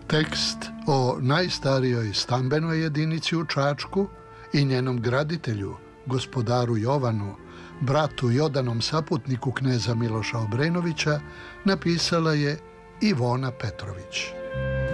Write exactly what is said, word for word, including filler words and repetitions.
Tekst o najstarijoj stambenoj jedinici u Čačku i njenom graditelju, gospodaru Jovanu, bratu i odanom saputniku kneza Miloša Obrenovića, napisala je Ivona Petrović.